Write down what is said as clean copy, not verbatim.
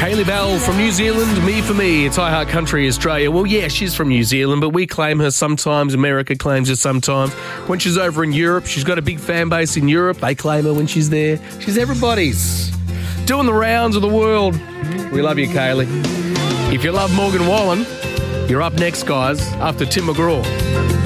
Hayley Bell from New Zealand, Me For Me. It's iHeart Country Australia. Well, yeah, she's from New Zealand, but we claim her sometimes. America claims her sometimes. When she's over in Europe, she's got a big fan base in Europe. They claim her when she's there. She's everybody's. Doing the rounds of the world. We love you, Kaylee. If you love Morgan Wallen, you're up next, guys, after Tim McGraw.